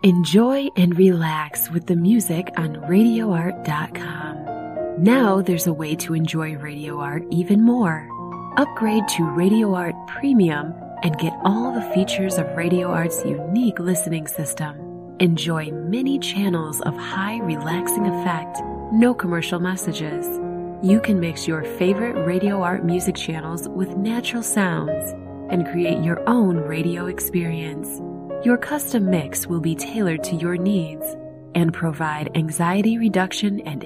Enjoy and relax with the music on RadioArt.com. Now there's a way to enjoy Radio Art even more. Upgrade to Radio Art Premium and get all the features of Radio Art's unique listening system. Enjoy many channels of high relaxing effect, no commercial messages. You can mix your favorite Radio Art music channels with natural sounds and create your own radio experience. Your custom mix will be tailored to your needs and provide anxiety reduction and